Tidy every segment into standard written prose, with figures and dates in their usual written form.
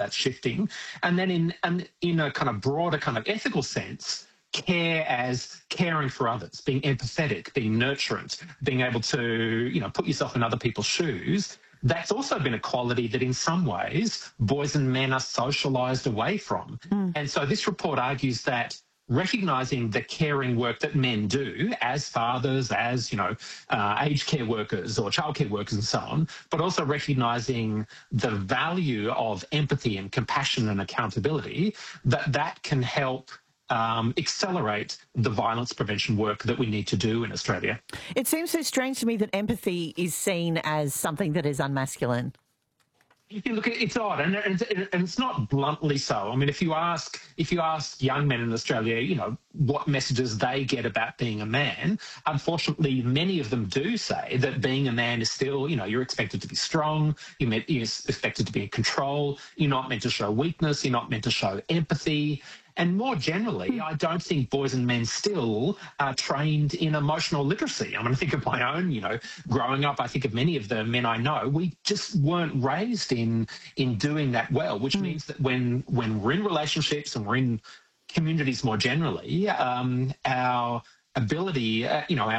that's shifting. And then in a kind of broader kind of ethical sense, care as caring for others, being empathetic, being nurturant, being able to, put yourself in other people's shoes. That's also been a quality that in some ways boys and men are socialised away from. And so this report argues that recognising the caring work that men do as fathers, as, aged care workers or childcare workers and so on, but also recognising the value of empathy and compassion and accountability, that can help accelerate the violence prevention work that we need to do in Australia. It seems so strange to me that empathy is seen as something that is unmasculine. Look, it's odd, and it's not bluntly so. I mean, if you ask young men in Australia, what messages they get about being a man, unfortunately, many of them do say that being a man is still, you're expected to be strong, you're expected to be in control, you're not meant to show weakness, you're not meant to show empathy. And more generally, I don't think boys and men still are trained in emotional literacy. I mean, I think of my own, growing up, I think of many of the men I know, we just weren't raised in doing that well, which means that when we're in relationships and we're in communities more generally, our ability,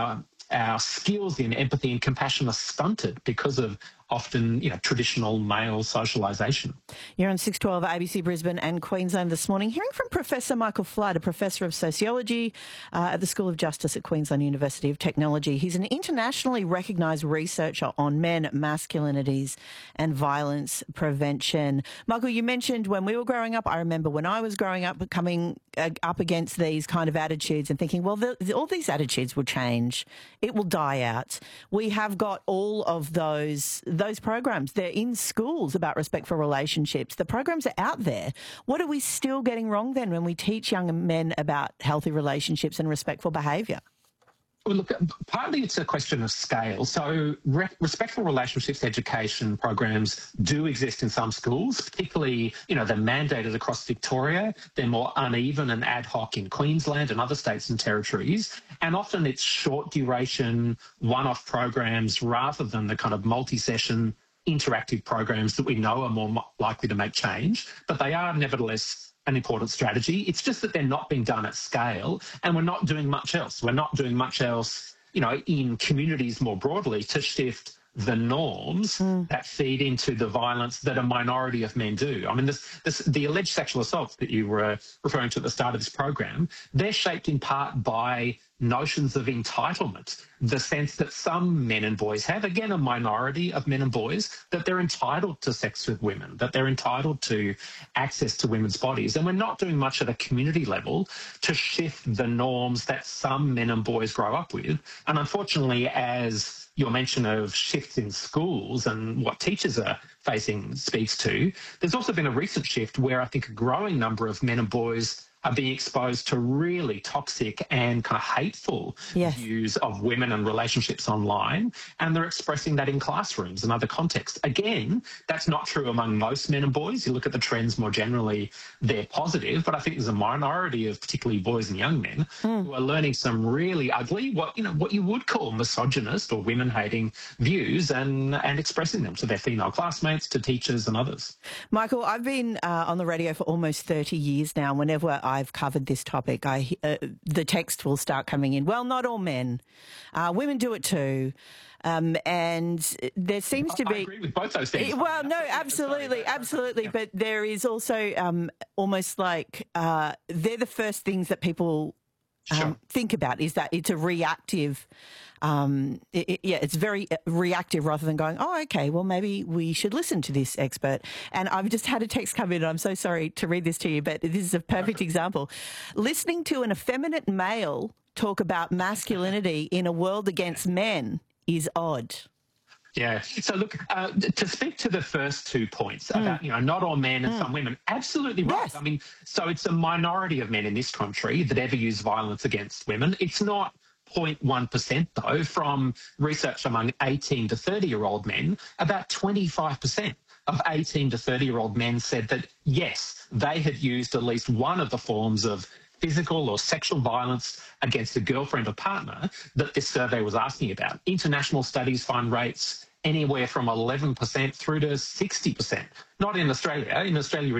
our skills in empathy and compassion are stunted because of often, traditional male socialisation. You're on 612 ABC Brisbane and Queensland this morning, hearing from Professor Michael Flood, a Professor of Sociology at the School of Justice at Queensland University of Technology. He's an internationally recognised researcher on men, masculinities and violence prevention. Michael, you mentioned when we were growing up, I remember when I was growing up coming up against these kind of attitudes and thinking, well, all these attitudes will change. It will die out. We have got all of those programs. They're in schools about respect for relationships. The programs are out there. What are we still getting wrong then when we teach young men about healthy relationships and respectful behaviour? Well, look, partly it's a question of scale. So respectful relationships education programs do exist in some schools, particularly, they're mandated across Victoria. They're more uneven and ad hoc in Queensland and other states and territories. And often it's short duration, one-off programs rather than the kind of multi-session interactive programs that we know are more likely to make change. But they are nevertheless an important strategy. It's just that they're not being done at scale and we're not doing much else. We're not doing much else, in communities more broadly to shift the norms that feed into the violence that a minority of men do. I mean, the alleged sexual assaults that you were referring to at the start of this program, they're shaped in part by notions of entitlement, the sense that some men and boys have, again, a minority of men and boys, that they're entitled to sex with women, that they're entitled to access to women's bodies. And we're not doing much at a community level to shift the norms that some men and boys grow up with. And unfortunately, as your mention of shifts in schools and what teachers are facing speaks to, there's also been a recent shift where I think a growing number of men and boys are being exposed to really toxic and kind of hateful views of women and relationships online, and they're expressing that in classrooms and other contexts. Again, that's not true among most men and boys. You look at the trends more generally, they're positive, but I think there's a minority of particularly boys and young men who are learning some really ugly, what you would call misogynist or women-hating views and expressing them to their female classmates, to teachers and others. Michael, I've been on the radio for almost 30 years now. Whenever I've covered this topic, the text will start coming in. Well, not all men. Women do it too. And there seems to be... I agree with both those things. Well, no, absolutely. Yeah. But there is also almost like they're the first things that people think about, is that it's a reactive... it's very reactive rather than going, oh, okay, well, maybe we should listen to this expert. And I've just had a text come in, and I'm so sorry to read this to you, but this is a perfect example. Listening to an effeminate male talk about masculinity in a world against men is odd. Yeah. So look, to speak to the first 2 points about, not all men and some women, absolutely right. Yes. I mean, so it's a minority of men in this country that ever use violence against women. It's not 0.1% though. From research among 18 to 30-year-old men, about 25% of 18 to 30-year-old men said that, yes, they had used at least one of the forms of physical or sexual violence against a girlfriend or partner that this survey was asking about. International studies find rates anywhere from 11% through to 60%. Not in Australia. In Australia,